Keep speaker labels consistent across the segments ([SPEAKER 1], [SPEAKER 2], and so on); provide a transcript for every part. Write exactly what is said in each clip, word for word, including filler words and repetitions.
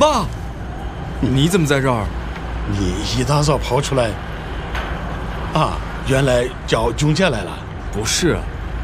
[SPEAKER 1] 爸，你怎么在这儿？
[SPEAKER 2] 你一大早跑出来，啊，原来叫中介来了。
[SPEAKER 1] 不是，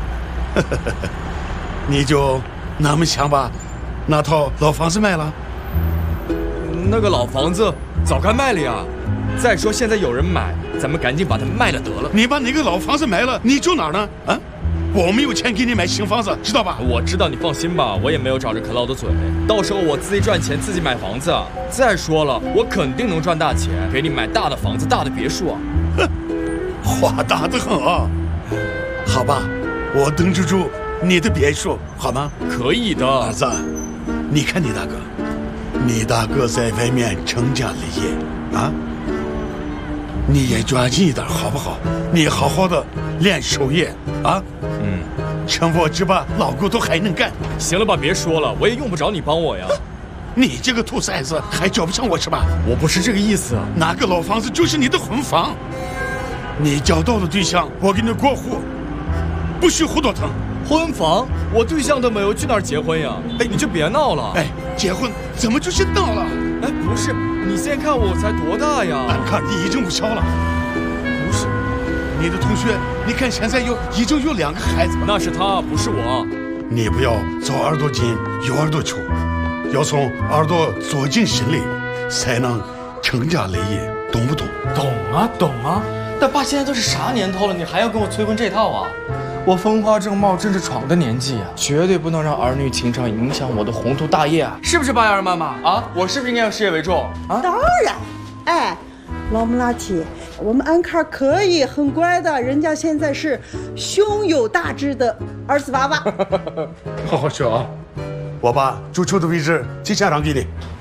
[SPEAKER 2] 你就那么想把那套老房子卖了？
[SPEAKER 1] 那个老房子早该卖了呀。再说现在有人买，咱们赶紧把它卖了得了。
[SPEAKER 2] 你把那个老房子卖了，你住哪儿呢？啊，我没有钱给你买新房子，知道吧？
[SPEAKER 1] 我知道，你放心吧，我也没有找着可唠的嘴。到时候我自己赚钱，自己买房子。再说了，我肯定能赚大钱，给你买大的房子、大的别墅啊。
[SPEAKER 2] 哼，话大得很啊。好吧，我等着住你的别墅，好吗？
[SPEAKER 1] 可以的。
[SPEAKER 2] 儿子，你看你大哥，你大哥在外面成家立业啊。你也抓紧一点好不好？你好好的练手艺啊！
[SPEAKER 1] 嗯，
[SPEAKER 2] 趁我这把老骨头还能干。
[SPEAKER 1] 行了吧，别说了，我也用不着你帮我呀。
[SPEAKER 2] 你这个兔崽子还叫不上我是吧？
[SPEAKER 1] 我不是这个意思。
[SPEAKER 2] 那个老房子就是你的婚房，你交到的对象我给你过户，不许胡多腾。
[SPEAKER 1] 婚房？我对象都没有，去哪儿结婚呀？哎，你就别闹了。
[SPEAKER 2] 哎，结婚怎么就是闹了？
[SPEAKER 1] 哎，不是。你先看我才多大呀？
[SPEAKER 2] 俺看你已经不小了。
[SPEAKER 1] 不是，
[SPEAKER 2] 你的同学，你看现在有已经有两个孩子了。
[SPEAKER 1] 那是他，不是我。
[SPEAKER 2] 你不要早耳朵进，右耳朵出，要从耳朵做进心里，才能成家立业，懂不懂？
[SPEAKER 1] 懂啊，懂啊。但爸，现在都是啥年头了，你还要跟我催婚这套啊？我风华正茂、正是闯的年纪啊，绝对不能让儿女情长影响我的宏图大业啊！是不是八丫妈妈啊？我是不是应该以事业为重啊？
[SPEAKER 3] 当然，哎，老母老七，我们安卡可以很乖的，人家现在是胸有大志的儿子娃娃。
[SPEAKER 2] 好好学啊！我把住处的位置提前让给你。